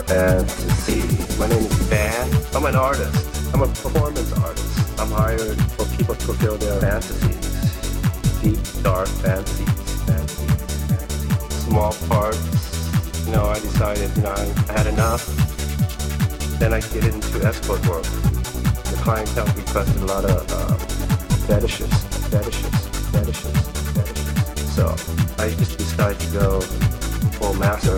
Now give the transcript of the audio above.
fantasy. My name is Van. I'm an artist. I'm a performance artist. I'm hired for people to fulfill their fantasies. Deep, dark fantasies. Small parts. I decided, I had enough. Then I get into escort work. The clientele requested a lot of fetishes. So I just decided to go full master